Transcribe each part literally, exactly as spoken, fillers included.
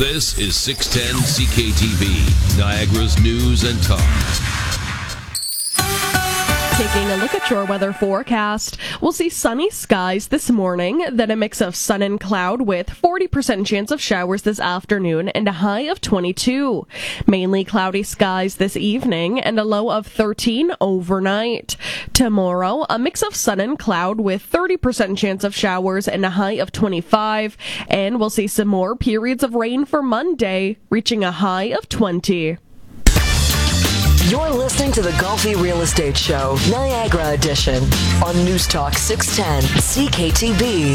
This is six ten C K T V, Niagara's news and talk. Taking a look at your weather forecast, we'll see sunny skies this morning, then a mix of sun and cloud with forty percent chance of showers this afternoon and a high of twenty-two. Mainly cloudy skies this evening and a low of thirteen overnight. Tomorrow, a mix of sun and cloud with thirty percent chance of showers and a high of twenty-five. And we'll see some more periods of rain for Monday, reaching a high of twenty. You're listening to the Golfi Real Estate Show, Niagara Edition, on News Talk six ten C K T V.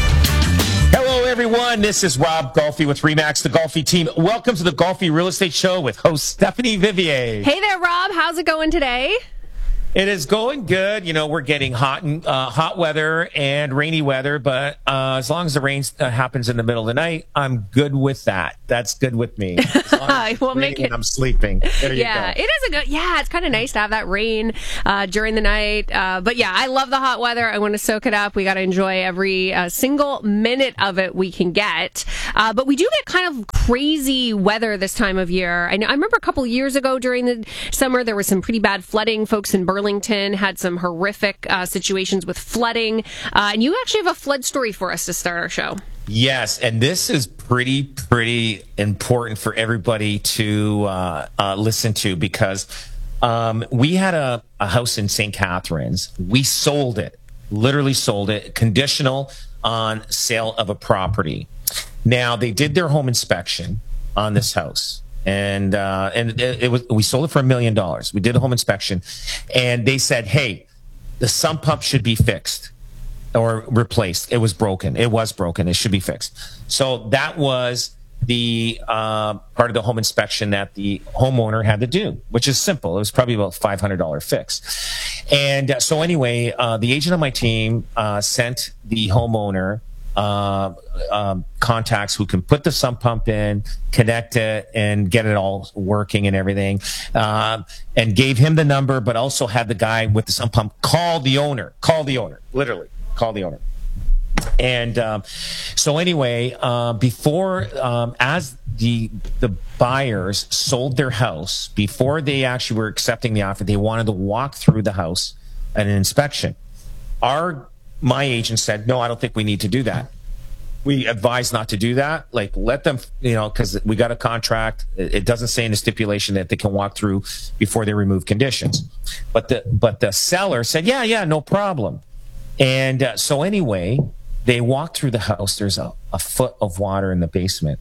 Hello, everyone. This is Rob Golfi with Remax, the Golfi team. Welcome to the Golfi Real Estate Show with host Stephanie Vivier. Hey there, Rob. How's it going today? It is going good. You know, we're getting hot and uh, hot weather and rainy weather, but uh, as long as the rain uh, happens in the middle of the night, I'm good with that. That's good with me. As long as we'll make it. When I'm sleeping. There you yeah, go. it is a good. Yeah, it's kind of nice to have that rain uh, during the night. Uh, but yeah, I love the hot weather. I want to soak it up. We got to enjoy every uh, single minute of it we can get. Uh, but we do get kind of crazy weather this time of year. I know. I remember a couple years ago during the summer there was some pretty bad flooding. Folks in Burlington had some horrific uh, situations with flooding. Uh, and you actually have a flood story for us to start our show. Yes, and this is pretty, pretty important for everybody to uh, uh, listen to because um, we had a, a house in Saint Catharines. We sold it, literally sold it, conditional on sale of a property. Now, they did their home inspection on this house. And uh, and it, it was we sold it for a million dollars. We did a home inspection, and they said, "Hey, the sump pump should be fixed or replaced. It was broken. It was broken. It should be fixed." So that was the uh, part of the home inspection that the homeowner had to do, which is simple. It was probably about five hundred dollars fix. And uh, so anyway, uh, the agent on my team uh, sent the homeowner uh um contacts who can put the sump pump in, connect it, and get it all working and everything, um and gave him the number, but also had the guy with the sump pump call the owner call the owner literally call the owner. And um so anyway, uh before um as the the buyers sold their house, before they actually were accepting the offer, they wanted to walk through the house at an inspection. Our My agent said, "No, I don't think we need to do that. We advise not to do that. Like, let them, you know, because we got a contract. It doesn't say in the stipulation that they can walk through before they remove conditions." But the but the seller said, "Yeah, yeah, no problem." And uh, so anyway, they walked through the house. There's a, a foot of water in the basement.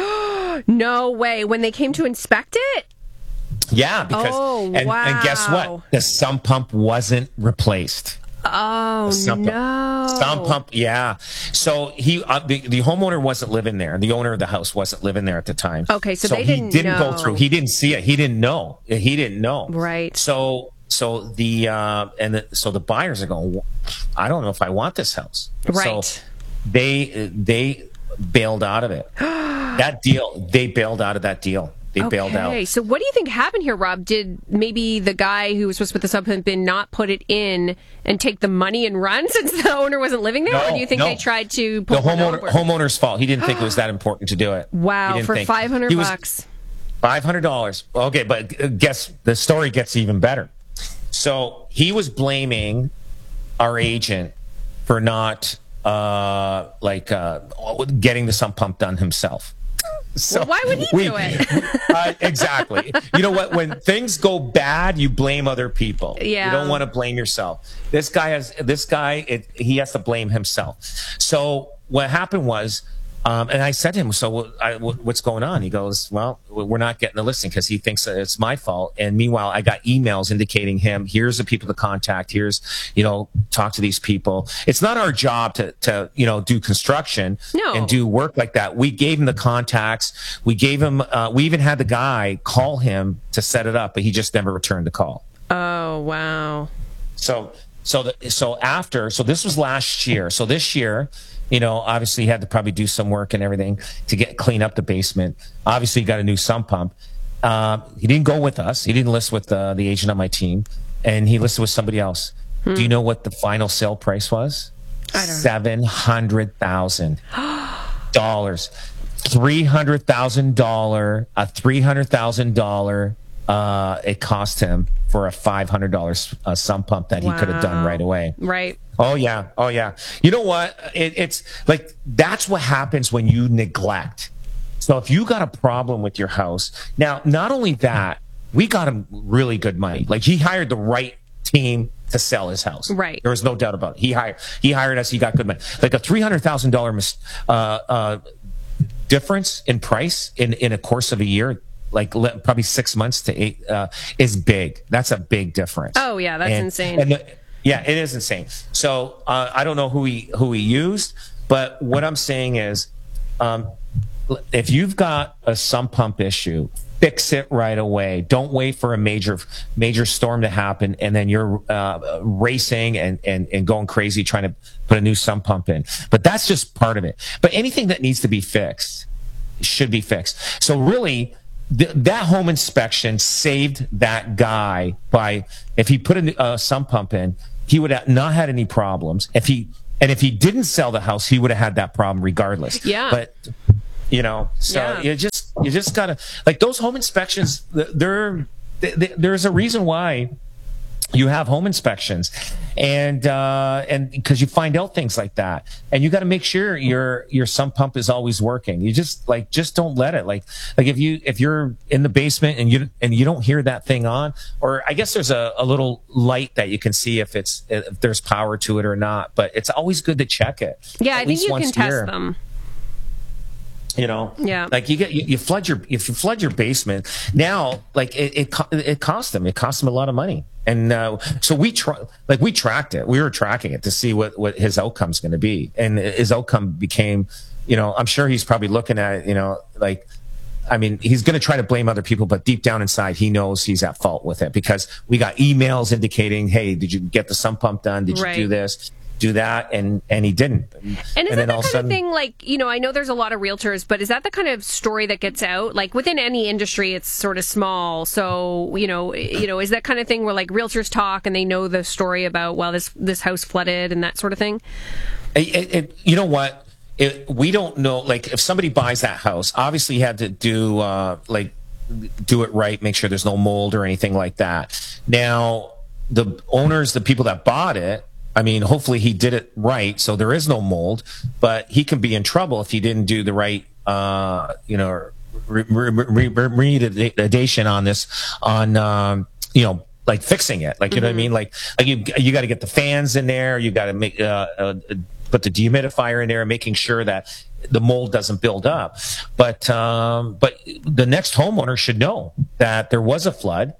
No way. When they came to inspect it? Yeah, because oh, and, wow. and guess what? The sump pump wasn't replaced. Oh, sump no. Pump. Sump pump, yeah. So he, uh, the, the homeowner wasn't living there. The owner of the house wasn't living there at the time. Okay, so, so they he didn't didn't know. go through. He didn't see it. He didn't know. He didn't know. Right. So, so the, uh, and the, so the buyers are going, "I don't know if I want this house." Right. So they, they bailed out of it. That deal, they bailed out of that deal. They okay. bailed out. So what do you think happened here, Rob? Did maybe the guy who was supposed to put the sump pump in not put it in and take the money and run since the owner wasn't living there? No, or do you think no. they tried to pull the homeowner, over? homeowner's fault? He didn't think it was that important to do it. Wow, for think. five hundred He was- bucks. five hundred dollars. Okay, but guess the story gets even better. So he was blaming our agent for not uh, like uh, getting the sump pump done himself. So well, why would he we, do it? uh, exactly. You know what? When things go bad, you blame other people. Yeah. You don't want to blame yourself. This guy has. This guy. It, he has to blame himself. So what happened was, um, and I said to him, "So I, what's going on?" He goes, "Well, we're not getting the listing because he thinks that it's my fault." And meanwhile, I got emails indicating him, "Here's the people to contact. Here's, you know, talk to these people." It's not our job to, to you know, do construction no. and do work like that. We gave him the contacts. We gave him. Uh, we even had the guy call him to set it up, but he just never returned the call. Oh wow! So so the, so after so this was last year. So this year, you know, obviously he had to probably do some work and everything to get clean up the basement. Obviously, he got a new sump pump. Um, he didn't go with us. He didn't list with uh, the agent on my team, and he listed with somebody else. Hmm. Do you know what the final sale price was? I don't know. Seven hundred thousand dollars. three hundred thousand dollars, a three hundred thousand dollars, uh, it cost him for a five hundred dollars uh, sump pump that he Wow. could have done right away. Right. Oh yeah. Oh yeah. You know what? It, it's like, that's what happens when you neglect. So if you got a problem with your house, now, not only that, we got him really good money. Like, he hired the right team to sell his house. Right. There was no doubt about it. He hired, he hired us. He got good money. Like a three hundred thousand dollars uh, uh, difference in price in, in a course of a year, like le- probably six months to eight, uh, is big. That's a big difference. Oh yeah, that's And- insane. and the, yeah, it is insane. So uh, I don't know who he who he used, but what I'm saying is, um, if you've got a sump pump issue, fix it right away. Don't wait for a major major storm to happen, and then you're uh, racing and, and and going crazy trying to put a new sump pump in. But that's just part of it. But anything that needs to be fixed should be fixed. So really, th- that home inspection saved that guy by, if he put a uh, sump pump in, he would have not had any problems. If he and if he didn't sell the house, he would have had that problem regardless. Yeah. But you know, so Yeah. you just you just gotta, like, those home inspections. They're, they, there's a reason why you have home inspections, and uh, and because you find out things like that, and you got to make sure your your sump pump is always working. You just like just don't let it like like if you if you're in the basement and you and you don't hear that thing on, or I guess there's a, a little light that you can see if it's if there's power to it or not. But it's always good to check it. Yeah, at I think least you once can a test year. them. You know, Yeah. like you get you, you flood your if you flood your basement now, like it it, co- it cost them it cost them a lot of money, and uh, so we try like we tracked it, we were tracking it to see what what his outcome's going to be, and his outcome became, you know, I'm sure he's probably looking at it, you know, like, I mean, he's going to try to blame other people, but deep down inside, he knows he's at fault with it, because we got emails indicating, hey, did you get the sump pump done? Did you Right. do this? Do that? And and he didn't. And is and that then the all of a kind sudden, of thing, like, you know, I know there's a lot of realtors, but is that the kind of story that gets out? Like, within any industry, it's sort of small. So, you know, you know, is that kind of thing where, like, realtors talk and they know the story about, well, this this house flooded and that sort of thing? It, it, it- you know what? It, we don't know. Like, if somebody buys that house, obviously you had to do uh, like do it right, make sure there's no mold or anything like that. Now, the owners, the people that bought it, I mean, hopefully he did it right, so there is no mold. But he can be in trouble if he didn't do the right, uh, you know, re- re- re- re- remediation on this, on um, you know, like fixing it. Like, you know what I mean? Like, like you you got to get the fans in there. You got to make uh, uh, put the dehumidifier in there, making sure that the mold doesn't build up. But um, but the next homeowner should know that there was a flood,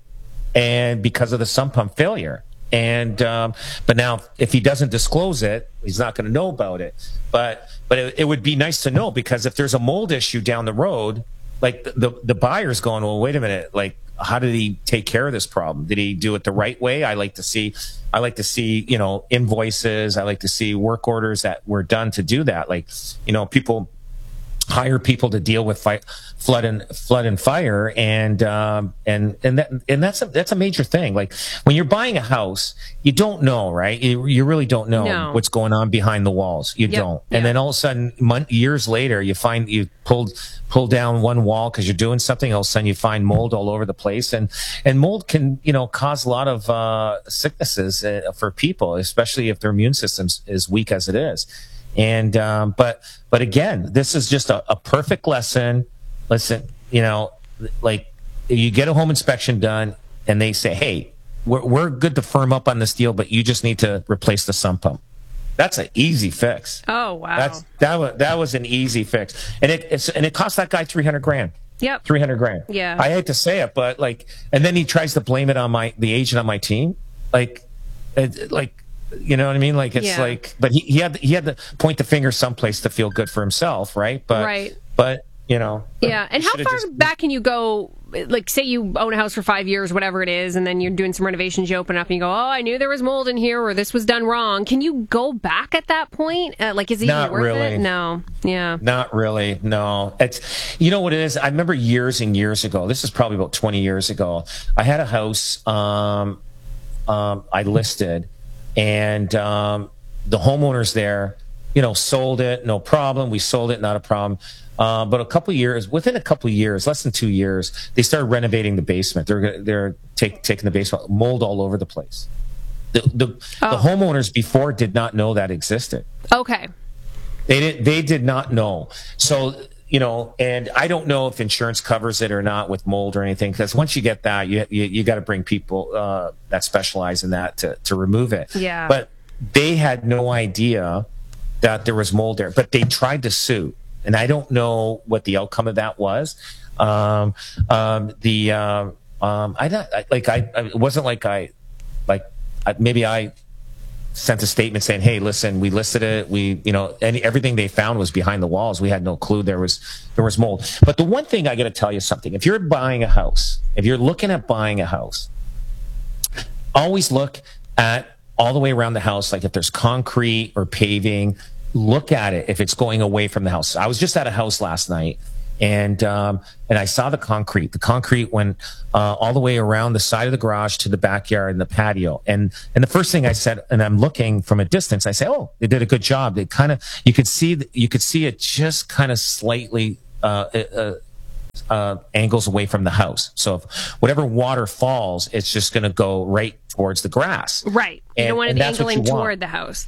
and because of the sump pump failure. And um, but now, if he doesn't disclose it, he's not going to know about it. But but it, it would be nice to know, because if there's a mold issue down the road, like the, the the buyer's going, well, wait a minute, like, how did he take care of this problem? Did he do it the right way? I like to see, I like to see, you know, invoices. I like to see work orders that were done to do that. Like, you know, people hire people to deal with fi- flood and flood and fire, and um, and and that and that's a that's a major thing. Like, when you're buying a house, you don't know, right? You, you really don't know No. what's going on behind the walls. You Yep. don't, and Yeah. then all of a sudden, month, years later, you find you pulled pull down one wall because you're doing something. All of a sudden, you find mold all over the place, and and mold can, you know, cause a lot of uh, sicknesses uh, for people, especially if their immune system is weak as it is. And um, but but again, this is just a, a perfect lesson. Listen, you know, like, you get a home inspection done, and they say, "Hey, we're we're good to firm up on this deal, but you just need to replace the sump pump." That's an easy fix. Oh, wow. That's that was that was an easy fix, and it it's, and it cost that guy three hundred grand. Yep. Three hundred grand. Yeah. I hate to say it, but like, and then he tries to blame it on my the agent on my team, like, it, like. You know what I mean? Like, it's Yeah. like, but he, he had he had to point the finger someplace to feel good for himself, right? But Right. but you know, Yeah, and how should've far just- back can you go? Like, say you own a house for five years, whatever it is, and then you're doing some renovations, you open up and you go, oh, I knew there was mold in here, or this was done wrong. Can you go back at that point? Uh, like, is it Not even worth really. it? No. Yeah. Not really. No, it's, you know what it is? I remember years and years ago, this is probably about twenty years ago. I had a house, um, um, I listed, and, um, the homeowners there, you know, sold it, no problem. We sold it, not a problem. Uh, but a couple of years, within a couple of years, less than two years, they started renovating the basement. They're they're take, taking the basement, mold all over the place. The the, oh. the homeowners before did not know that existed. Okay. They did they did not know. So, you know, and I don't know if insurance covers it or not with mold or anything, because once you get that, you you, you got to bring people uh, that specialize in that to to remove it. Yeah. But they had no idea that there was mold there, but they tried to sue. And I don't know what the outcome of that was. Um, um, the uh, um, I don't I, like I, I. It wasn't like I, like I, maybe I sent a statement saying, "Hey, listen, we listed it. We, you know, any everything they found was behind the walls. We had no clue there was there was mold." But the one thing I got to tell you something: if you're buying a house, if you're looking at buying a house, always look at all the way around the house, like if there's concrete or paving. Look at it if it's going away from the house. I was just at a house last night, and um, and I saw the concrete. The concrete went uh, all the way around the side of the garage to the backyard and the patio. And and the first thing I said, and I'm looking from a distance, I say, "Oh, they did a good job." They kind of you could see you could see it just kind of slightly uh, uh, uh, angles away from the house. So if whatever water falls, it's just going to go right towards the grass. Right. You and, don't want it angling toward want. the house.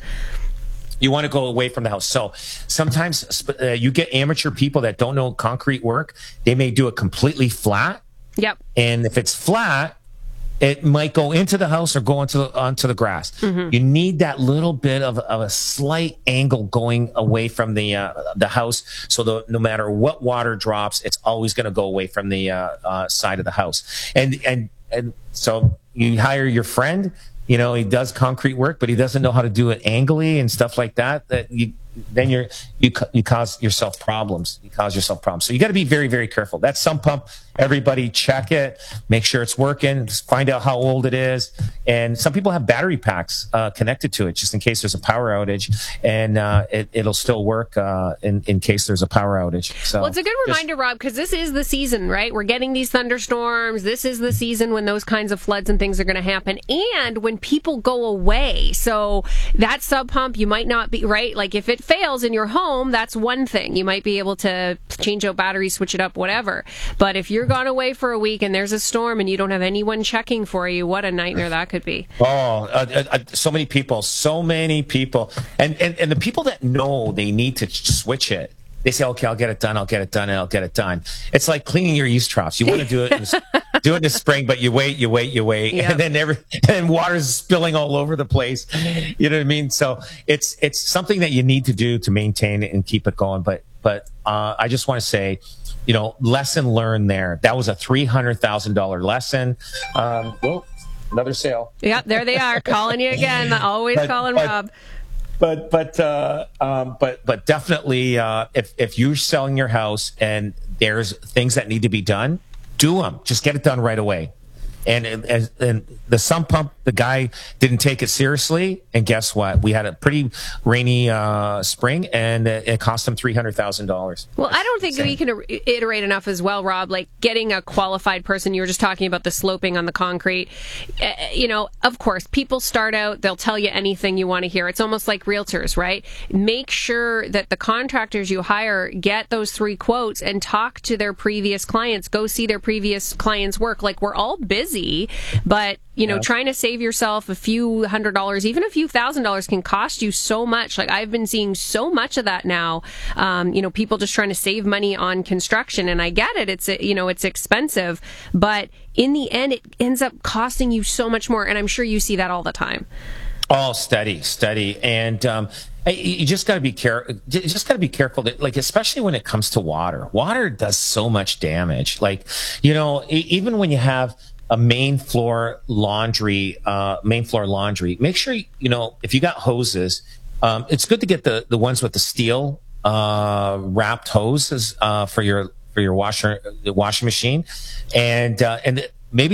You want to go away from the house. So sometimes uh, you get amateur people that don't know concrete work. They may do it completely flat. Yep. And if it's flat, it might go into the house or go onto the, onto the grass. Mm-hmm. You need that little bit of, of a slight angle going away from the uh, the house, so that no matter what water drops, it's always going to go away from the uh, uh, side of the house. And and and so you hire your friend. You know, he does concrete work, but he doesn't know how to do it angly and stuff like that. That you, then you're you you cause yourself problems. You cause yourself problems. So you got to be very, very careful. That sump pump, everybody check it, make sure it's working, find out how old it is. And some people have battery packs uh, connected to it just in case there's a power outage, and uh, it, it'll still work uh, in in case there's a power outage. So well, it's a good just, reminder, Rob, because this is the season, right? We're getting these thunderstorms. This is the season when those kinds of floods and things are going to happen, and when people go away. So that sub pump, you might not be right. Like if it fails in your home, that's one thing. You might be able to change out batteries, switch it up, whatever. But if you're gone away for a week and there's a storm and you don't have anyone checking for you, what a nightmare that could be. Oh, uh, uh, so many people, so many people. And, and, and the people that know they need to switch it, they say, okay, I'll get it done, I'll get it done, and I'll get it done. It's like cleaning your yeast troughs. You want to do it in, do it in the spring, but you wait, you wait, you wait, yep. and then every and water's spilling all over the place. You know what I mean? So it's it's something that you need to do to maintain it and keep it going. But but uh, I just want to say, you know, lesson learned there. That was a three hundred thousand dollar lesson. Um, well, another sale. Yep, there they are calling you again. Always but, calling but, Rob. But but uh, um, but but definitely, uh, if if you're selling your house and there's things that need to be done, do them. Just get it done right away. And and, and the sump pump, the guy didn't take it seriously, and guess what? We had a pretty rainy uh, spring, and it cost him three hundred thousand dollars. Well, I don't think Same. we can iterate enough as well, Rob. Like getting a qualified person. You were just talking about the sloping on the concrete. Uh, you know, of course, people start out; they'll tell you anything you want to hear. It's almost like realtors, right? Make sure that the contractors you hire get those three quotes and talk to their previous clients. Go see their previous clients' work. Like we're all busy. But, you know, yeah. trying to save yourself a few hundred dollars, even a few thousand dollars can cost you so much. Like I've been seeing so much of that now. Um, you know, people just trying to save money on construction. And I get it. It's, you know, it's expensive. But in the end, it ends up costing you so much more. And I'm sure you see that all the time. Oh, steady, steady. And, um, you just got to be careful. You just got to be careful that, like, especially when it comes to water. Water does so much damage. Like, you know, even when you have a main floor laundry, uh, main floor laundry, make sure, you know, if you got hoses, um, it's good to get the, the ones with the steel, uh, wrapped hoses, uh, for your, for your washer, the washing machine. And, uh, and maybe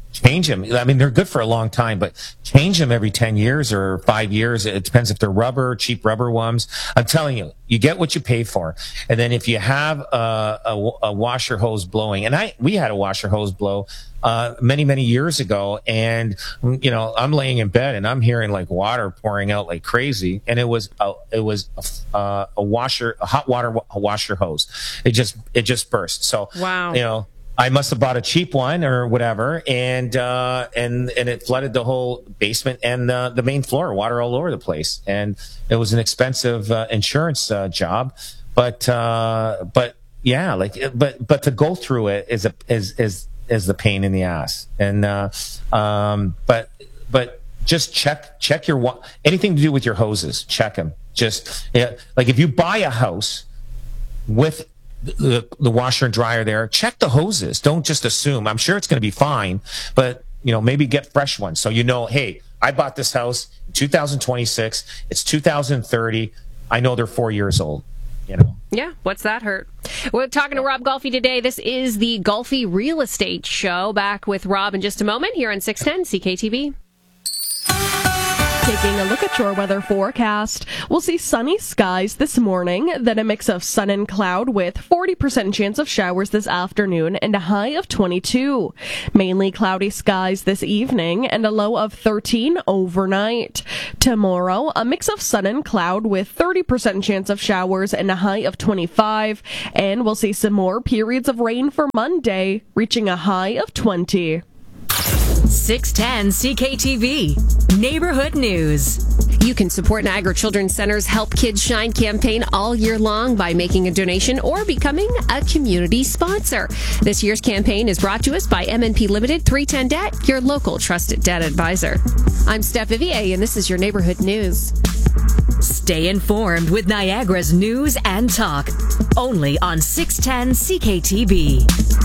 change them. I mean, they're good for a long time, but change them every ten years or five years. It depends if they're rubber, cheap rubber ones. I'm telling you, you get what you pay for. And then if you have a, a, a washer hose blowing, and I, we had a washer hose blow, uh, many, many years ago. And, you know, I'm laying in bed and I'm hearing like water pouring out like crazy. And it was, a, it was a, uh, a washer, a hot water a washer hose. It just, it just burst. So, wow. you know, I must have bought a cheap one or whatever, and uh, and and it flooded the whole basement and uh, the main floor, water all over the place, and it was an expensive uh, insurance uh, job, but uh, but yeah, like but but to go through it is a is is is the pain in the ass, and uh, um, but but just check check your wa- anything to do with your hoses, check them. Just yeah, like if you buy a house with The, the washer and dryer there, check the hoses. Don't just assume. I'm sure it's going to be fine, but you know, maybe get fresh ones so you know, hey, I bought this house in two thousand twenty-six. It's two thousand thirty. I know they're four years old. You know. Yeah, what's that hurt? We're talking to Rob Golfi today. This is the Golfi Real Estate Show. Back with Rob in just a moment here on six ten C K T V. Taking a look at your weather forecast, we'll see sunny skies this morning, then a mix of sun and cloud with forty percent chance of showers this afternoon and a high of twenty-two. Mainly cloudy skies this evening and a low of thirteen overnight. Tomorrow, a mix of sun and cloud with thirty percent chance of showers and a high of twenty-five. And we'll see some more periods of rain for Monday, reaching a high of twenty. six ten C K T V Neighborhood News. You can support Niagara Children's Center's Help Kids Shine campaign all year long by making a donation or becoming a community sponsor. This year's campaign is brought to us by M N P Limited three ten Debt, your local trusted debt advisor. I'm Steph Vivier, and this is your Neighborhood News. Stay informed with Niagara's news and talk. Only on six ten C K T V.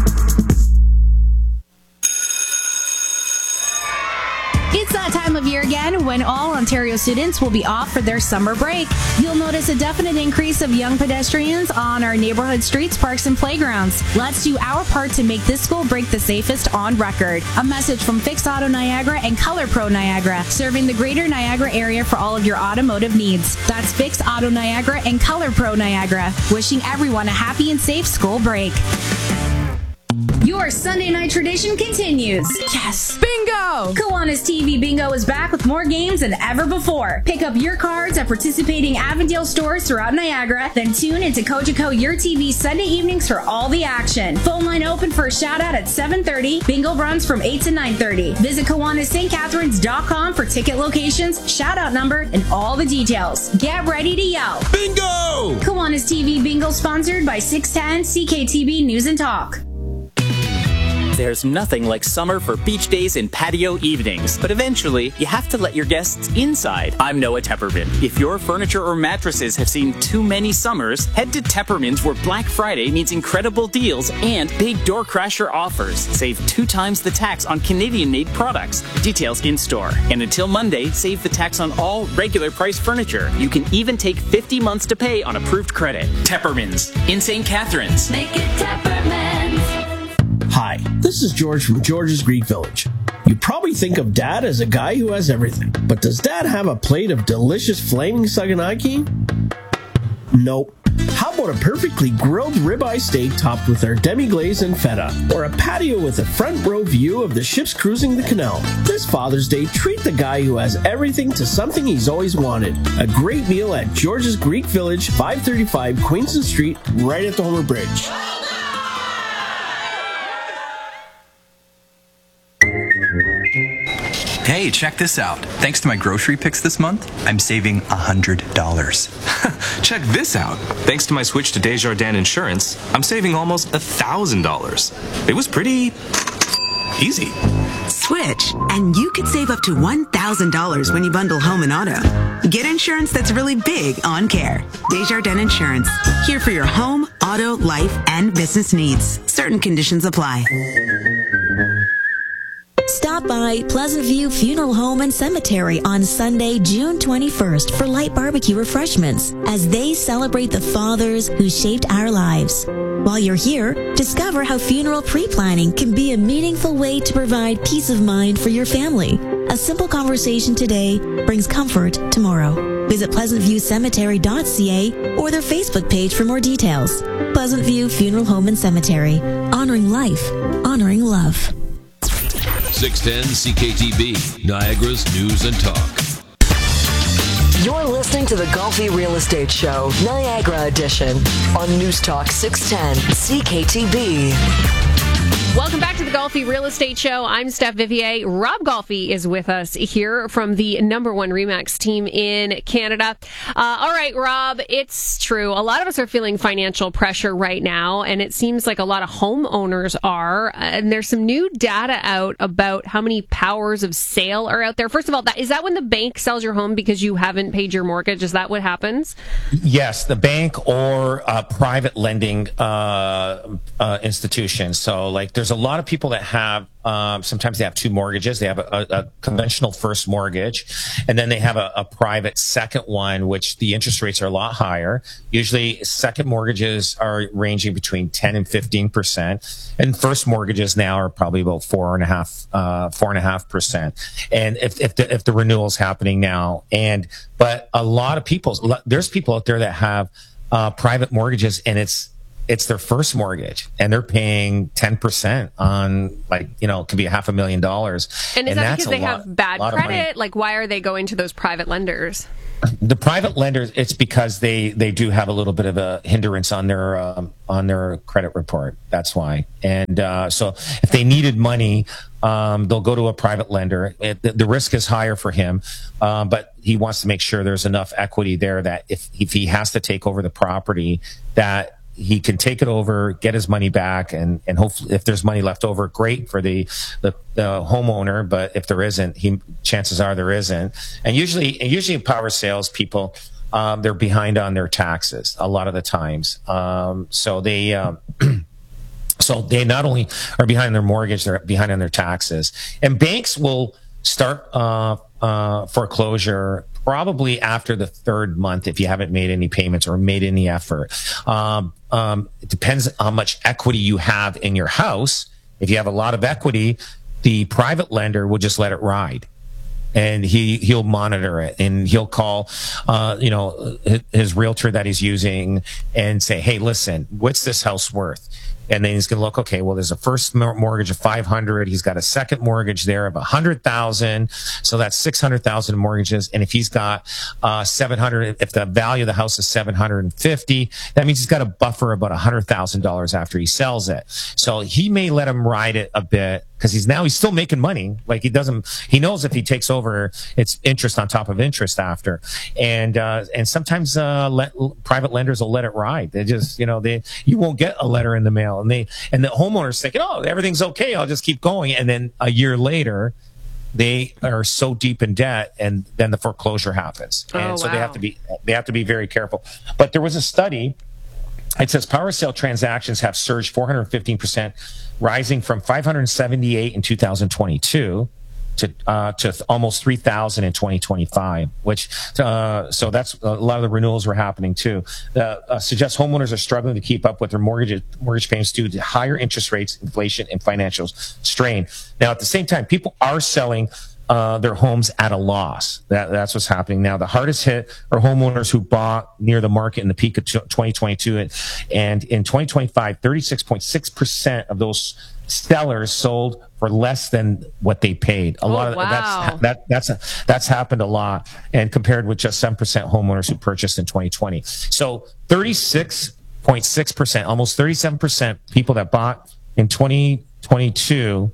It's that time of year again when all Ontario students will be off for their summer break. You'll notice a definite increase of young pedestrians on our neighborhood streets, parks, and playgrounds. Let's do our part to make this school break the safest on record. A message from Fix Auto Niagara and Color Pro Niagara, serving the greater Niagara area for all of your automotive needs. That's Fix Auto Niagara and Color Pro Niagara, wishing everyone a happy and safe school break. Your Sunday night tradition continues. Yes! Bingo! Kiwanis T V Bingo is back with more games than ever before. Pick up your cards at participating Avondale stores throughout Niagara, then tune into Cogeco Your T V Sunday evenings for all the action. Phone line open for a shout out at seven thirty. Bingo runs from eight to nine thirty. Visit Kiwanis St Catharines dot com for ticket locations, shout out number, and all the details. Get ready to yell. Bingo! Kiwanis T V Bingo sponsored by six ten C K T V News and Talk. There's nothing like summer for beach days and patio evenings, but eventually you have to let your guests inside. I'm Noah Tepperman. If your furniture or mattresses have seen too many summers, head to Tepperman's where Black Friday means incredible deals and big door crasher offers. Save two times the tax on Canadian-made products. Details in store. And until Monday, save the tax on all regular price furniture. You can even take fifty months to pay on approved credit. Tepperman's in Saint Catharines. Make it Tepperman's. Hi, this is George from George's Greek Village. You probably think of Dad as a guy who has everything, but does Dad have a plate of delicious flaming saganaki? Nope. How about a perfectly grilled ribeye steak topped with our demi-glaze and feta, or a patio with a front row view of the ships cruising the canal? This Father's Day, treat the guy who has everything to something he's always wanted. A great meal at George's Greek Village, five thirty-five Queenston Street, right at the Homer Bridge. Hey, check this out. Thanks to my grocery picks this month, I'm saving one hundred dollars. Check this out. Thanks to my switch to Desjardins Insurance, I'm saving almost one thousand dollars. It was pretty easy. Switch, and you could save up to one thousand dollars when you bundle home and auto. Get insurance that's really big on care. Desjardins Insurance, here for your home, auto, life, and business needs. Certain conditions apply. Stop Stop by Pleasant View Funeral Home and Cemetery on Sunday, June twenty-first for light barbecue refreshments as they celebrate the fathers who shaped our lives. While you're here, discover how funeral pre-planning can be a meaningful way to provide peace of mind for your family. A simple conversation today brings comfort tomorrow. Visit pleasant view cemetery dot c a or their Facebook page for more details. Pleasant View Funeral Home and Cemetery. Honoring life. Honoring love. six ten C K T B, Niagara's News and Talk. You're listening to the Golfi Real Estate Show, Niagara Edition, on News Talk six ten C K T B. Welcome back to the Golfi Real Estate Show. I'm Steph Vivier. Rob Golfi is with us here from the number one RE/MAX team in Canada. Uh, all right, Rob, it's true. A lot of us are feeling financial pressure right now, and it seems like a lot of homeowners are. And there's some new data out about how many powers of sale are out there. First of all, that, is that when the bank sells your home because you haven't paid your mortgage? Is that what happens? Yes, the bank or uh, private lending uh, uh, institutions. So, like, there's a lot of people that have, um, sometimes they have two mortgages. They have a, a, a conventional first mortgage, and then they have a, a private second one, which the interest rates are a lot higher. Usually second mortgages are ranging between ten and fifteen percent. And first mortgages now are probably about four and a half, uh, four and a half percent. And if, if the, if the renewal is happening now, and, but a lot of people, there's people out there that have, uh, private mortgages, and it's, it's their first mortgage, and they're paying ten percent on, like, you know, it could be a half a million dollars. And is and that that's because they lot, have bad credit? Like, why are they going to those private lenders? The private lenders, it's because they, they do have a little bit of a hindrance on their um, on their credit report. That's why. And uh, so if they needed money, um, they'll go to a private lender. It, the, the risk is higher for him, um, but he wants to make sure there's enough equity there that if, if he has to take over the property, that he can take it over, get his money back, and, and hopefully if there's money left over, great for the, the, the homeowner. But if there isn't, he, chances are there isn't. And usually, and usually power sales people, um, they're behind on their taxes a lot of the times. Um, so they, um, so they not only are behind their mortgage, they're behind on their taxes. And banks will start, uh, uh, foreclosure probably after the third month if you haven't made any payments or made any effort. Um, um, it depends on how much equity you have in your house. If you have a lot of equity, the private lender will just let it ride. And he, he'll monitor it, and he'll call, uh, you know, his, his realtor that he's using and say, hey, listen, what's this house worth? And then he's going to look, okay, well, there's a first mortgage of five hundred. He's got a second mortgage there of one hundred thousand. So that's six hundred thousand mortgages. And if he's got, uh, seven hundred, if the value of the house is seven hundred fifty, that means he's got a buffer about one hundred thousand dollars after he sells it. So he may let him ride it a bit, because he's now, he's still making money. Like, he doesn't, he knows if he takes over, it's interest on top of interest after. And, uh, and sometimes, uh, let, private lenders will let it ride. They just, you know, they, you won't get a letter in the mail, and they, and the homeowner's thinking, oh, everything's okay, I'll just keep going. And then a year later, they are so deep in debt, and then the foreclosure happens. And oh, so wow. they have to be, they have to be very careful. But there was a study. It says power sale transactions have surged four hundred fifteen percent, rising from five hundred seventy-eight in two thousand twenty-two to uh, to almost three thousand in twenty twenty-five. Which uh, so that's a lot of the renewals were happening too. Uh, uh, suggests homeowners are struggling to keep up with their mortgage mortgage payments due to higher interest rates, inflation, and financial strain. Now, at the same time, people are selling Uh, their homes at a loss. That, that's what's happening now. The hardest hit are homeowners who bought near the market in the peak of twenty twenty-two. And, and in twenty twenty-five, thirty-six point six percent of those sellers sold for less than what they paid. A oh, lot of wow. that's, that, that's, a, that's happened a lot, and compared with just seven percent homeowners who purchased in twenty twenty. So thirty-six point six percent, almost thirty-seven percent people that bought in twenty twenty-two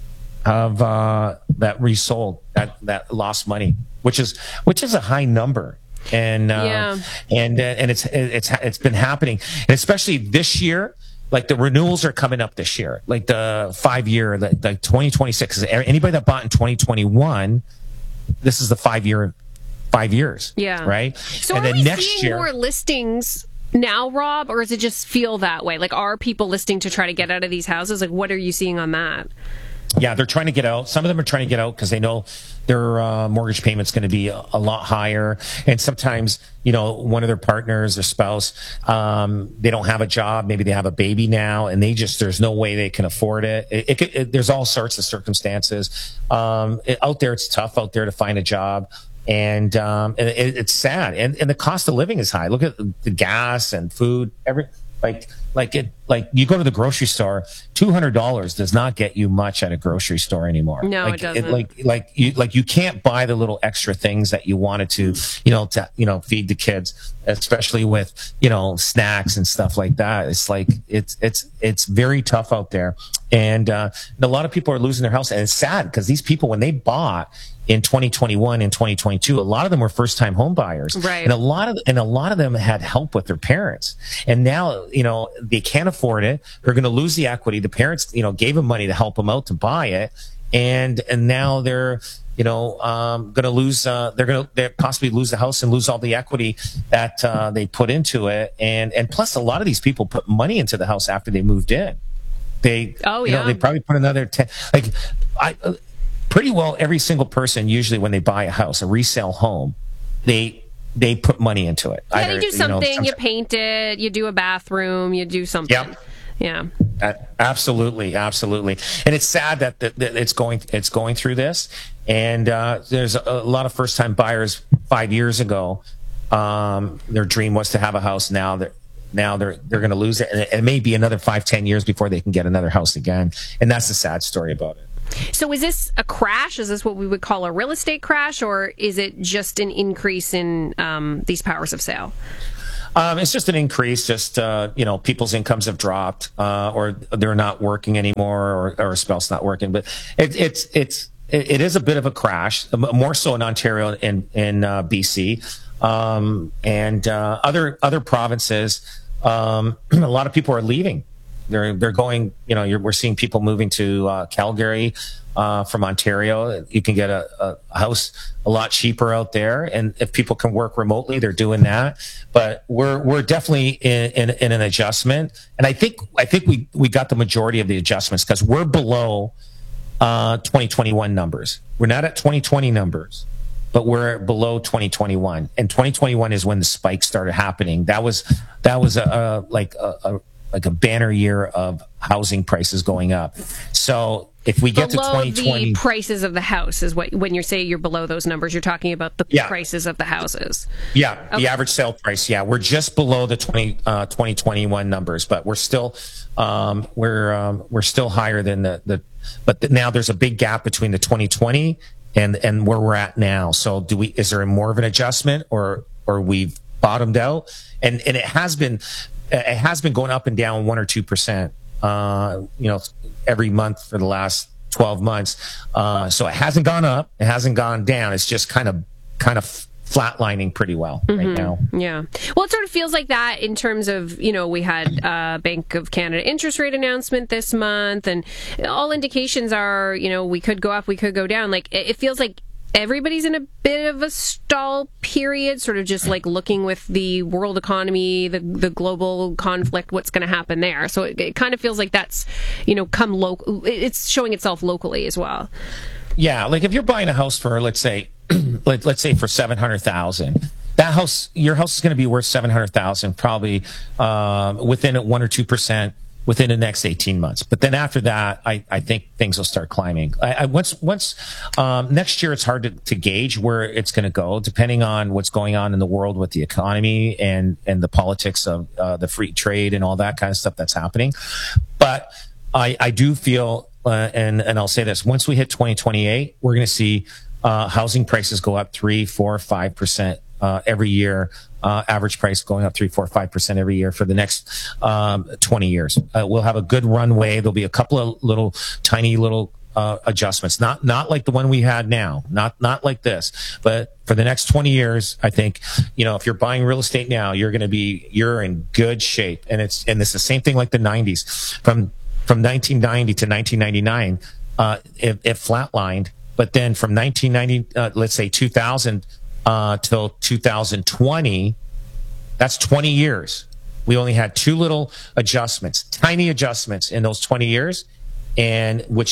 of uh that resold, that that lost money, which is which is a high number. And uh yeah. and uh, and it's it's it's been happening, and especially this year. Like, the renewals are coming up this year, like the five year, like, like twenty twenty-six. Anybody that bought in twenty twenty-one, this is the five year five years. Yeah, right. So and are then we next seeing year, more listings now, Rob, or does it just feel that way? Like, are people listing to try to get out of these houses? Like, what are you seeing on that? yeah, they're trying to get out. Some of them are trying to get out because they know their uh, mortgage payment's going to be a, a lot higher. And sometimes, you know, one of their partners or spouse, um, they don't have a job. Maybe they have a baby now, and they just there's no way they can afford it. It, it, it there's all sorts of circumstances um, it, out there. It's tough out there to find a job. And, um, and it, it's sad. And, and the cost of living is high. Look at the gas and food, every, like, like it, like you go to the grocery store, two hundred dollars does not get you much at a grocery store anymore. No, like, it doesn't. like, like you, like you can't buy the little extra things that you wanted to, you know, to, you know, feed the kids, especially with, you know, snacks and stuff like that. It's like, it's, it's, it's very tough out there. And, uh, and a lot of people are losing their house, and it's sad because these people, when they bought in twenty twenty-one and twenty twenty-two, a lot of them were first-time home buyers, right? And a lot of and a lot of them had help with their parents, and now you know they can't afford it. They're going to lose the equity. The parents, you know, gave them money to help them out to buy it, and and now they're you know um, going to lose. Uh, they're going to possibly lose the house and lose all the equity that uh, they put into it, and and plus a lot of these people put money into the house after they moved in. They, oh you yeah, know, they probably put another ten. Like I. Uh, Pretty well every single person, usually when they buy a house, a resale home, they they put money into it. Yeah, Either, they do something. You, know, you paint it. You do a bathroom. You do something. Yep. Yeah. Uh, absolutely, absolutely. And it's sad that, that, that it's going it's going through this. And uh, there's a, a lot of first time buyers five years ago. Um, their dream was to have a house. Now they're now they're they're going to lose it, and it, it may be another five, ten years before they can get another house again. And that's the sad story about it. So is this a crash? Is this what we would call a real estate crash, or is it just an increase in um, these powers of sale? Um, it's just an increase. Just uh, you know, people's incomes have dropped, uh, or they're not working anymore, or, or a spouse not working. But it, it's it's it, it is a bit of a crash, more so in Ontario and in uh, B C um, and uh, other other provinces. Um, a lot of people are leaving. They're they're going. You know, you're, we're seeing people moving to uh, Calgary uh, from Ontario. You can get a, a house a lot cheaper out there, and if people can work remotely, they're doing that. But we're we're definitely in, in, in an adjustment, and I think I think we we got the majority of the adjustments because we're below uh, twenty twenty-one numbers. We're not at twenty twenty numbers, but we're below twenty twenty-one, and twenty twenty-one is when the spike started happening. That was that was a, a like a, a like a banner year of housing prices going up. So if we get below to twenty twenty, the prices of the house is what, when you say you're below those numbers, you're talking about the yeah. prices of the houses. Yeah, okay. The average sale price. Yeah, we're just below the twenty, uh, twenty twenty-one numbers, but we're still um, we're um, we're still higher than the the. But the, now there's a big gap between the twenty twenty and and where we're at now. So do we? Is there more of an adjustment, or or we've bottomed out? And and it has been. It has been going up and down one or two percent, uh, you know, every month for the last twelve months. Uh, so it hasn't gone up, it hasn't gone down. It's just kind of, kind of flatlining pretty well mm-hmm. right now. Yeah. Well, it sort of feels like that in terms of, you know, we had uh, Bank of Canada interest rate announcement this month, and all indications are, you know, we could go up, we could go down. Like it feels like everybody's in a bit of a stall period, sort of just like looking with the world economy, the the global conflict, what's going to happen there. So it, it kind of feels like that's, you know, come local. It's showing itself locally as well. Yeah, like if you're buying a house for, let's say, let, let's say for seven hundred thousand, that house, your house is going to be worth seven hundred thousand, probably um, within one or two percent. Within the next eighteen months. But then after that, I, I think things will start climbing. I, I once, once, um, next year, it's hard to, to gauge where it's going to go, depending on what's going on in the world with the economy and, and the politics of, uh, the free trade and all that kind of stuff that's happening. But I, I do feel, uh, and, and I'll say this, once we hit twenty twenty-eight, we're going to see, uh, housing prices go up three, four, five percent, uh, every year. Uh, average price going up three, four, five percent every year for the next um, twenty years. Uh, we'll have a good runway. There'll be a couple of little, tiny little uh, adjustments. Not not like the one we had now. Not not like this. But for the next twenty years, I think, you know, if you're buying real estate now, you're going to be you're in good shape. And it's and it's the same thing like the nineties. From from nineteen ninety to nineteen ninety-nine, uh, it, it flatlined. But then from nineteen ninety, uh, let's say two thousand. Uh, till two thousand twenty, that's twenty years. We only had two little adjustments, tiny adjustments in those twenty years, and which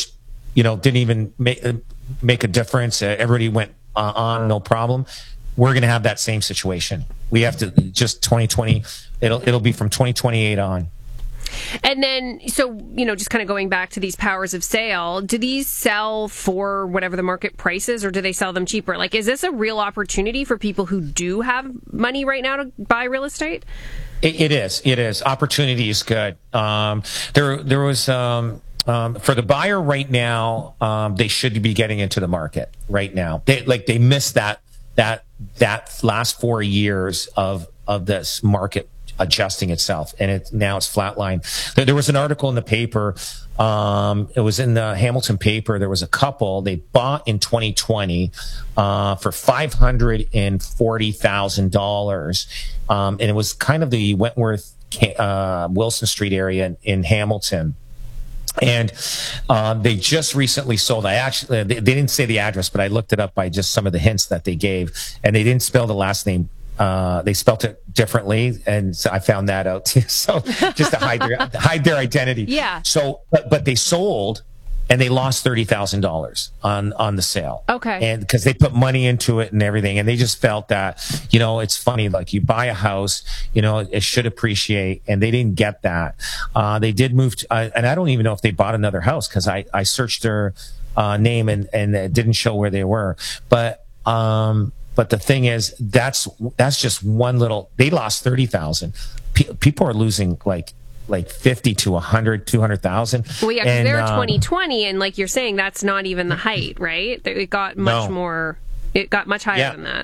you know, didn't even make, make a difference. Uh, everybody went uh, on, no problem. We're going to have that same situation. We have to just twenty twenty. It'll it'll be from twenty twenty-eight on. And then, so, you know, just kind of going back to these powers of sale, do these sell for whatever the market price is, or do they sell them cheaper? Like, is this a real opportunity for people who do have money right now to buy real estate? It, it is. It is. Opportunity is good. Um, there, there was, um, um, for the buyer right now, um, they should be getting into the market right now. They, like, they missed that, that, that last four years of, of this market adjusting itself, and it now it's flatlined. There, there was an article in the paper. Um, it was in the Hamilton paper. There was a couple they bought in twenty twenty uh, for five hundred and forty thousand dollars, um, and it was kind of the Wentworth uh, Wilson Street area in, in Hamilton. And um, they just recently sold. I actually they, they didn't say the address, but I looked it up by just some of the hints that they gave, and they didn't spell the last name. Uh, they spelt it differently, and so I found that out too. So just to hide their hide their identity. Yeah. So, but, but they sold, and they lost thirty thousand dollars on on the sale. Okay. And because they put money into it and everything, and they just felt that, you know, it's funny. Like, you buy a house, you know, it should appreciate, and they didn't get that. Uh, they did move, to, uh, and I don't even know if they bought another house, because I I searched their uh, name and and it didn't show where they were, but. Um, But the thing is, that's that's just one little. They lost thirty thousand. P- people are losing like like fifty to a hundred, two hundred thousand. Well, yeah, because they're um, twenty twenty, and like you're saying, that's not even the height, right? It got much No. more. It got much higher Yeah. than that.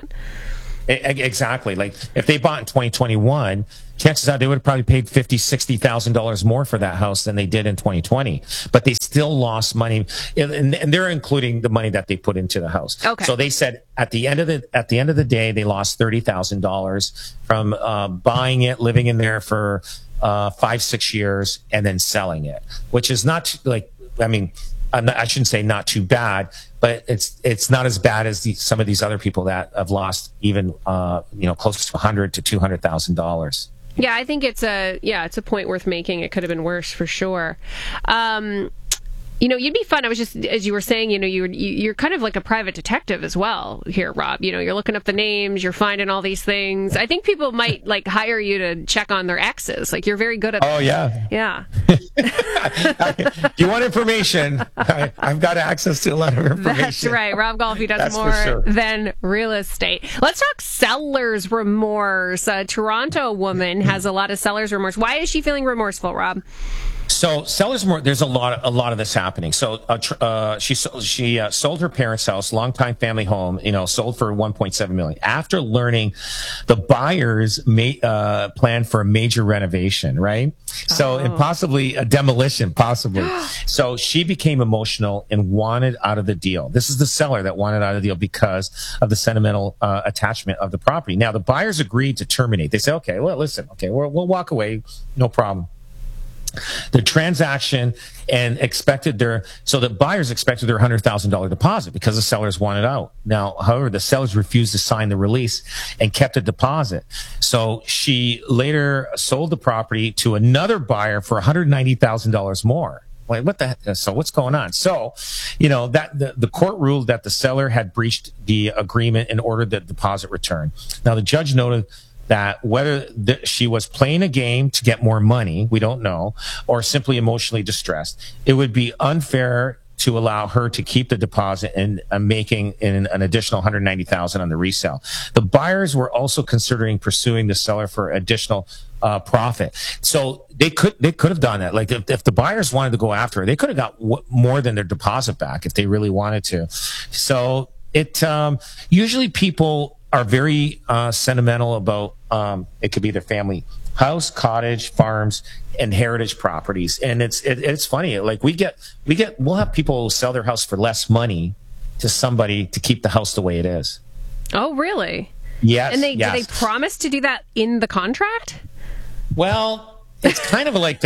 E- Exactly. Like, if they bought in twenty twenty-one, chances are they would have probably paid fifty, sixty thousand dollars more for that house than they did in twenty twenty. But they still lost money, and, and they're including the money that they put into the house. Okay. So they said at the end of the at the end of the day, they lost thirty thousand dollars from uh, buying it, living in there for uh, five, six years, and then selling it, which is not like I mean. I'm not, I shouldn't say not too bad, but it's it's not as bad as the, some of these other people that have lost even uh, you know close to a hundred to two hundred thousand dollars. Yeah, I think it's a yeah, it's a point worth making. It could have been worse for sure. Um, you know, you'd be fun. I was just, as you were saying, you know, you're you're kind of like a private detective as well here, Rob. You know, you're looking up the names, you're finding all these things. I think people might like hire you to check on their exes. Like, you're very good at. Oh yeah, yeah. You want information? I, I've got access to a lot of information. That's right. Rob Golfi does That's more for sure. than real estate. Let's talk seller's remorse. A Toronto woman has a lot of seller's remorse. Why is she feeling remorseful, Rob? So sellers more. There's a lot of a lot of this happening. So uh, tr- uh, she so- she uh, sold her parents' house, longtime family home. You know, sold for one point seven million. After learning the buyers may uh, plan for a major renovation, right? So Oh. and possibly a demolition, possibly. So she became emotional and wanted out of the deal. This is the seller that wanted out of the deal because of the sentimental uh, attachment of the property. Now the buyers agreed to terminate. They said, "Okay, well, listen, okay, we'll, we'll walk away, no problem." The transaction and expected their, so the buyers expected their one hundred thousand dollars deposit because the sellers wanted out. Now, however, the sellers refused to sign the release and kept the deposit. So she later sold the property to another buyer for one hundred ninety thousand dollars more. Like, what the heck? So what's going on? So, you know, that the, the court ruled that the seller had breached the agreement and ordered the deposit return. Now, the judge noted that whether the, she was playing a game to get more money, we don't know, or simply emotionally distressed, it would be unfair to allow her to keep the deposit and uh, making in an additional one hundred ninety thousand dollars on the resale. The buyers were also considering pursuing the seller for additional uh, profit. So they could they could have done that. Like, if, if the buyers wanted to go after her, they could have got w- more than their deposit back if they really wanted to. So it um, usually people are very uh, sentimental about um, it could be their family house, cottage, farms, and heritage properties. And it's it, it's funny. Like, we get we get we'll have people sell their house for less money to somebody to keep the house the way it is. Oh, really? Yes. And they yes. do they promise to do that in the contract? Well, it's kind of like the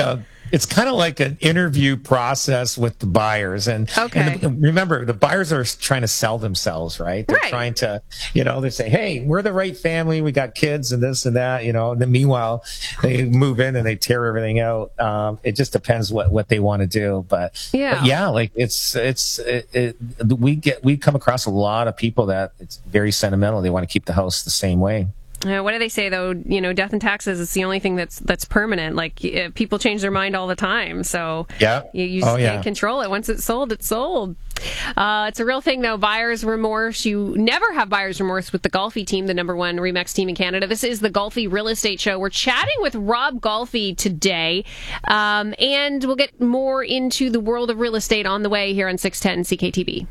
it's kind of like an interview process with the buyers. And, okay. and the, remember, the buyers are trying to sell themselves, right? They're right. trying to, you know, they say, hey, we're the right family. We got kids and this and that, you know, and then meanwhile, they move in and they tear everything out. Um, it just depends what, what they want to do. But yeah, but yeah, like it's, it's, it, it, we get, we come across a lot of people that it's very sentimental. They want to keep the house the same way. Uh, what do they say though? You know, death and taxes is the only thing that's that's permanent. Like uh, people change their mind all the time, so yeah, you, you just oh, can't yeah. control it. Once it's sold, it's sold. Uh, it's a real thing though. Buyer's remorse. You never have buyer's remorse with the Golfi team, the number one Remax team in Canada. This is the Golfi Real Estate Show. We're chatting with Rob Golfi today, um, and we'll get more into the world of real estate on the way here on six ten C K T V.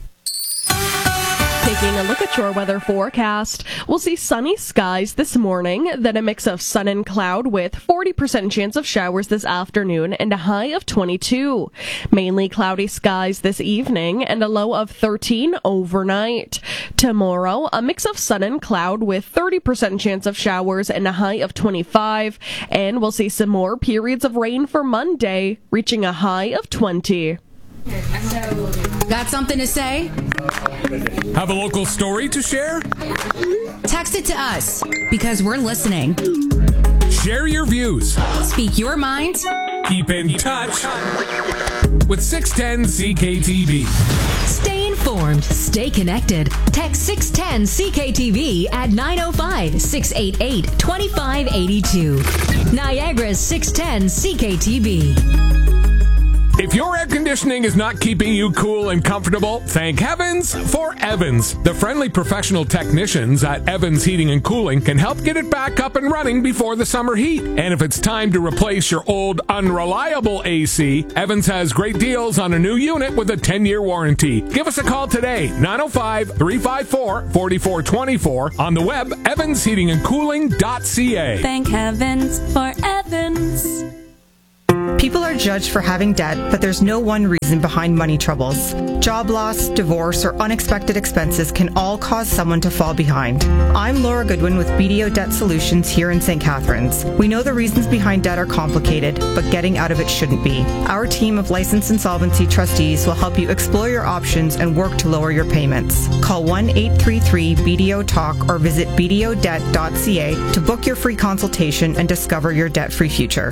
Taking a look at your weather forecast, we'll see sunny skies this morning, then a mix of sun and cloud with forty percent chance of showers this afternoon and a high of twenty-two. Mainly cloudy skies this evening and a low of thirteen overnight. Tomorrow, a mix of sun and cloud with thirty percent chance of showers and a high of twenty-five. And we'll see some more periods of rain for Monday, reaching a high of twenty. Got something to say? Have a local story to share? Text it to us, because we're listening. Share your views. Speak your mind. Keep in touch with six ten C K T V. Stay informed. Stay connected. Text six ten C K T V at nine oh five, six eight eight, two five eight two. Niagara's six ten C K T V. If your air conditioning is not keeping you cool and comfortable, thank heavens for Evans. The friendly professional technicians at Evans Heating and Cooling can help get it back up and running before the summer heat. And if it's time to replace your old unreliable A C, Evans has great deals on a new unit with a ten-year warranty. Give us a call today, nine oh five, three five four, four four two four, on the web, evans heating and cooling dot c a. Thank heavens for Evans. People are judged for having debt, but there's no one reason behind money troubles. Job loss, divorce, or unexpected expenses can all cause someone to fall behind. I'm Laura Goodwin with B D O Debt Solutions here in Saint Catharines. We know the reasons behind debt are complicated, but getting out of it shouldn't be. Our team of licensed insolvency trustees will help you explore your options and work to lower your payments. Call one eight three three B D O talk or visit b d o debt dot c a to book your free consultation and discover your debt-free future.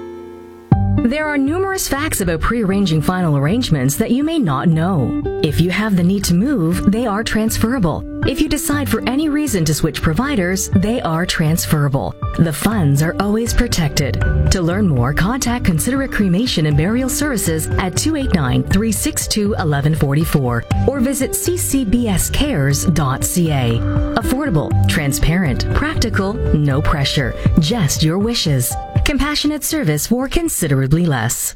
There are numerous facts about pre-arranging final arrangements that you may not know. If you have the need to move, they are transferable. If you decide for any reason to switch providers, they are transferable. The funds are always protected. To learn more, contact Considerate Cremation and Burial Services at two eight nine, three six two, one one four four or visit c c b s cares dot c a. Affordable, transparent, practical, no pressure, just your wishes. Compassionate service for considerably less.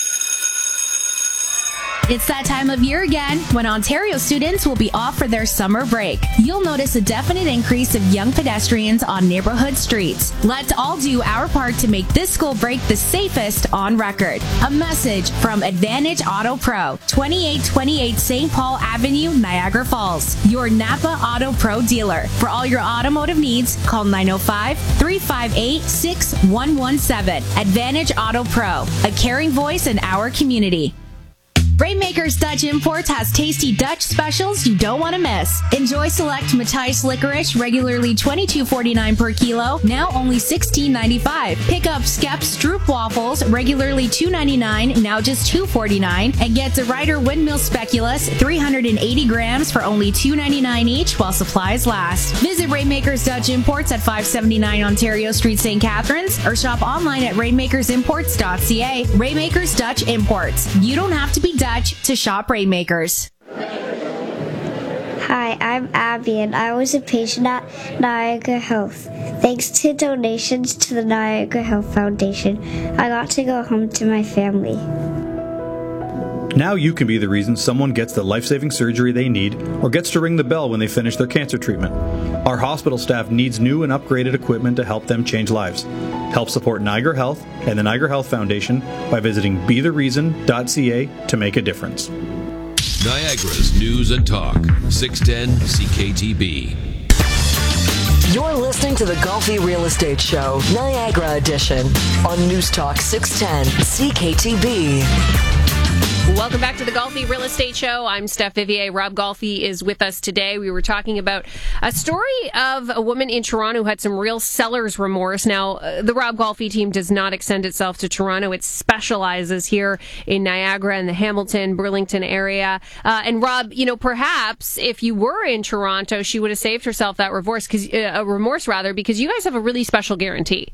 It's that time of year again when Ontario students will be off for their summer break. You'll notice a definite increase of young pedestrians on neighborhood streets. Let's all do our part to make this school break the safest on record. A message from Advantage Auto Pro, twenty-eight twenty-eight Saint Paul Avenue, Niagara Falls, your Napa Auto Pro dealer. For all your automotive needs, call nine oh five, three five eight, six one one seven. Advantage Auto Pro, a caring voice in our community. Rainmakers Dutch Imports has tasty Dutch specials you don't want to miss. Enjoy select Matthijs licorice, regularly twenty-two forty-nine per kilo, now only sixteen ninety-five. Pick up Skep Stroop waffles, regularly two ninety-nine, now just two forty-nine, and get the Ryder Windmill Speculoos, three hundred eighty grams for only two ninety-nine each while supplies last. Visit Rainmakers Dutch Imports at five seventy-nine Ontario Street, Saint Catharines, or shop online at rainmakers imports dot c a. Rainmakers Dutch Imports. You don't have to be Dutch to shop Rainmakers. Hi, I'm Abby, and I was a patient at Niagara Health. Thanks to donations to the Niagara Health Foundation, I got to go home to my family. Now you can be the reason someone gets the life-saving surgery they need or gets to ring the bell when they finish their cancer treatment. Our hospital staff needs new and upgraded equipment to help them change lives. Help support Niagara Health and the Niagara Health Foundation by visiting be the reason dot c a to make a difference. Niagara's News and Talk, six ten C K T B. You're listening to the Golfy Real Estate Show, Niagara Edition, on News Talk six ten C K T B. Welcome back to the Golfy Real Estate Show. I'm Steph Vivier. Rob Golfy is with us today. We were talking about a story of a woman in Toronto who had some real seller's remorse. Now, uh, the Rob Golfy team does not extend itself to Toronto. It specializes here in Niagara and the Hamilton, Burlington area. Uh, and Rob, you know, perhaps if you were in Toronto, she would have saved herself that remorse, because uh, a remorse rather, because you guys have a really special guarantee.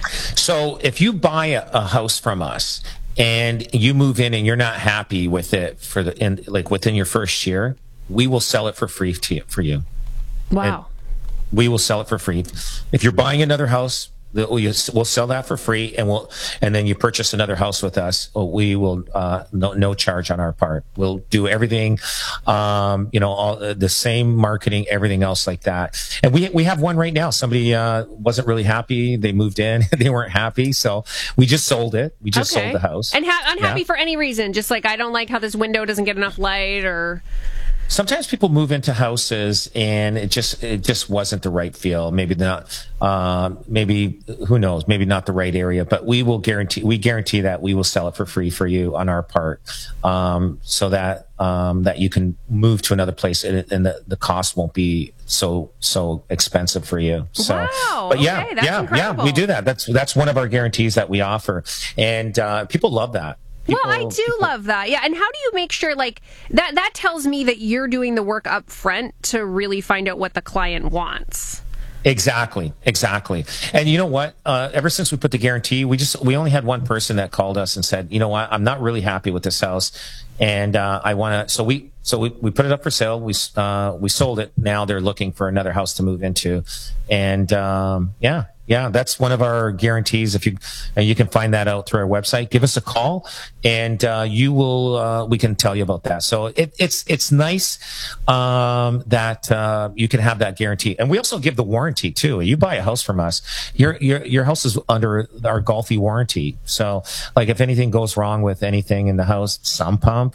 So if you buy a, a house from us, and you move in and you're not happy with it for the in, like within your first year, we will sell it for free to you, for you. Wow. And we will sell it for free. If you're buying another house, we'll sell that for free, and we'll and then you purchase another house with us. We will uh, no no charge on our part. We'll do everything, um, you know, all the same marketing, everything else like that. And we we have one right now. Somebody uh, wasn't really happy. They moved in, they weren't happy, so we just sold it. We just Okay. sold the house. And ha- unhappy Yeah. for any reason, just like I don't like how this window doesn't get enough light, or... Sometimes people move into houses and it just it just wasn't the right feel. Maybe not. Um, maybe who knows? Maybe not the right area. But we will guarantee we guarantee that we will sell it for free for you on our part, um, so that um, that you can move to another place and, and the, the cost won't be so so expensive for you. So, Wow, but yeah, okay, that's yeah, incredible. yeah, we do that. That's that's one of our guarantees that we offer, and uh, people love that. well, I People- do love that. Yeah. And how do you make sure, like, that, that tells me that you're doing the work up front to really find out what the client wants. Exactly, exactly. And you know what? Uh, ever since we put the guarantee, we just we only had one person that called us and said, you know what, I'm not really happy with this house, and uh, I want to. So we so we, we put it up for sale. We uh, we sold it. Now they're looking for another house to move into, and um, yeah. Yeah, that's one of our guarantees. If you and you can find that out through our website, give us a call, and uh, you will. Uh, we can tell you about that. So it, it's it's nice um, that uh, you can have that guarantee, and we also give the warranty too. You buy a house from us, your your your house is under our Golfy warranty. So, like if anything goes wrong with anything in the house, sump pump,